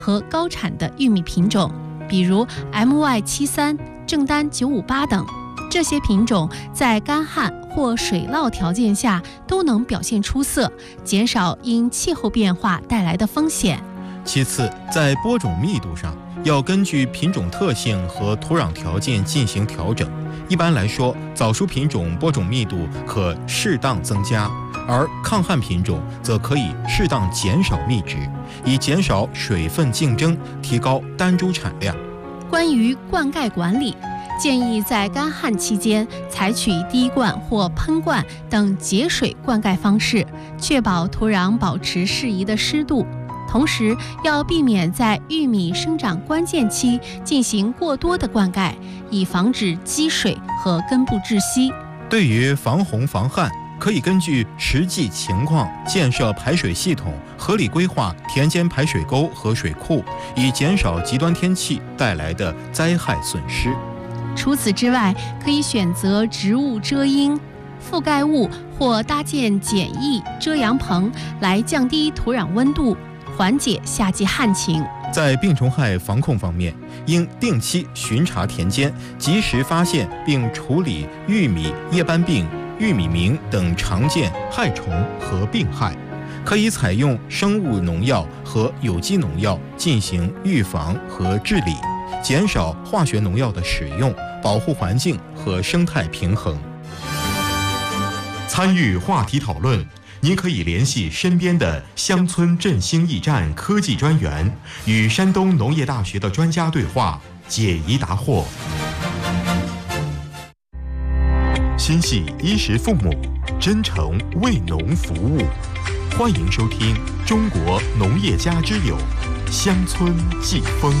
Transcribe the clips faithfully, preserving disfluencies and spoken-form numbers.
和高产的玉米品种，比如 M Y 七三、正丹九五八等。这些品种在干旱或水涝条件下都能表现出色，减少因气候变化带来的风险。 其次，在播种密度上，要根据品种特性和土壤条件进行调整。一般来说，早熟品种播种密度可适当增加，而抗旱品种则可以适当减少密植，以减少水分竞争，提高单株产量。 关于灌溉管理，建议在干旱期间采取滴灌或喷灌等节水灌溉方式，确保土壤保持适宜的湿度。同时，要避免在玉米生长关键期进行过多的灌溉，以防止积水和根部窒息。 对于防洪防旱，可以根据实际情况建设排水系统，合理规划田间排水沟和水库，以减少极端天气带来的灾害损失。 除此之外，可以选择植物遮阴、覆盖物或搭建简易遮阳棚来降低土壤温度，缓解夏季旱情。 在病虫害防控方面，应定期巡查田间，及时发现并处理玉米叶斑病、玉米螟等常见害虫和病害。可以采用生物农药和有机农药进行预防和治理，减少化学农药的使用，保护环境和生态平衡。 参与话题讨论，您可以联系身边的乡村振兴驿站科技专员，与山东农业大学的专家对话，解疑答惑。心系衣食父母，真诚为农服务。欢迎收听《中国农业家之友》乡村季风。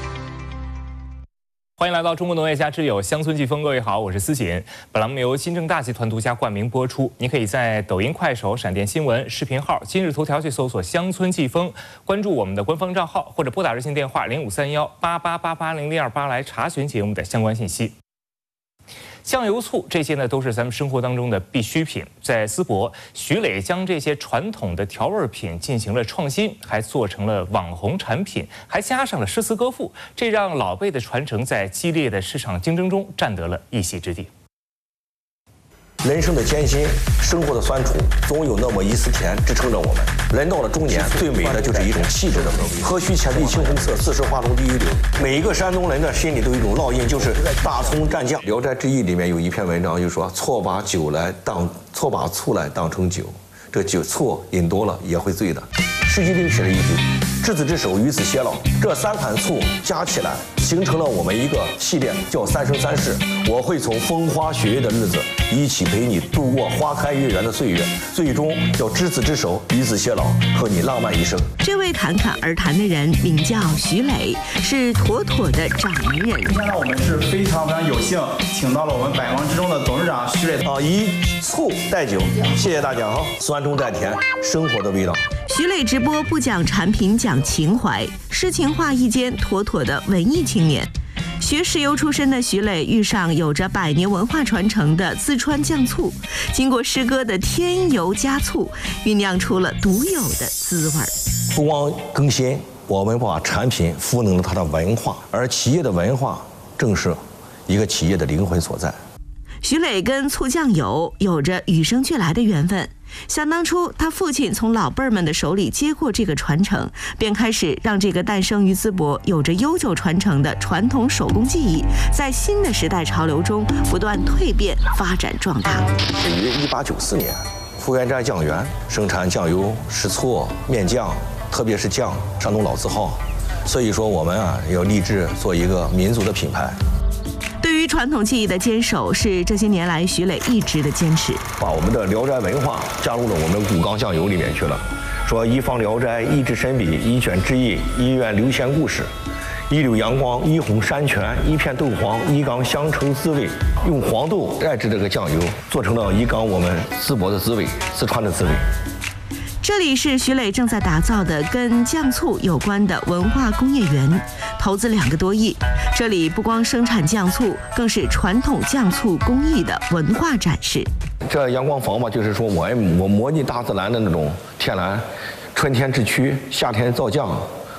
欢迎来到中国农业家之友乡村季风，各位好，我是思锦。本栏目由新政大集团独家冠名播出。您可以在抖音、快手、闪电新闻视频号、今日头条去搜索“乡村季风”，关注我们的官方账号，或者拨打热线电话零五三幺八八八八零零二八来查询节目的相关信息。酱油、醋这些呢，都是咱们生活当中的必需品。在淄博，徐磊将这些传统的调味品进行了创新，还做成了网红产品，还加上了诗词歌赋，这让老辈的传承在激烈的市场竞争中占得了一席之地。 人生的艰辛，生活的酸楚，总有那么一丝甜支撑着我们。人到了中年，最美的就是一种气质的美。何须浅碧青红色，四时花中第一流。每一个山东人的心里都有一种烙印，就是大葱蘸酱。《聊斋志异》里面有一篇文章就说：“错把酒来当，错把醋来当成酒，这酒醋饮多了也会醉的。”施基斌写了一句：“执子之手，与子偕老。”这三款醋加起来，形成了我们一个系列，叫“三生三世”。我会从风花雪月的日子一起陪你度过花开月圆的岁月，最终要执子之手，与子偕老，和你浪漫一生。 这位侃侃而谈的人名叫徐磊，是妥妥的掌门人。 今天呢，我们是非常非常有幸，请到了我们百忙之中的董事长徐磊啊，以醋代酒，谢谢大家哈，酸中带甜，生活的味道。 徐磊直播不讲产品，讲情怀，诗情画意间妥妥的文艺青年。学石油出身的徐磊遇上有着百年文化传承的四川酱醋，经过师哥的添油加醋，酝酿出了独有的滋味。 不光更新，我们把产品赋能了它的文化，而企业的文化正是一个企业的灵魂所在。 徐磊跟醋酱油有着与生俱来的缘分。想当初，他父亲从老辈儿们的手里接过这个传承，便开始让这个诞生于淄博、有着悠久传承的传统手工技艺，在新的时代潮流中不断蜕变、发展壮大。 于一八九四年，福源寨酱园生产酱油、食醋、面酱，特别是酱，山东老字号。所以说，我们啊要立志做一个民族的品牌。 对于传统技艺的坚守，是这些年来徐磊一直的坚持。 把我们的聊斋文化加入了我们古冈酱油里面去了，说一方聊斋，一支神笔，一卷志异，一院流仙故事，一绺阳光，一泓山泉，一片豆黄，一缸乡愁滋味。用黄豆代制这个酱油，做成了一缸我们淄博的滋味，四川的滋味。 这里是徐磊正在打造的跟酱醋有关的文化工业园，投资两个多亿。这里不光生产酱醋，更是传统酱醋工艺的文化展示。 这阳光房嘛，就是说我我模拟大自然的那种天然，春天制曲，夏天造酱，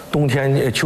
冬天秋。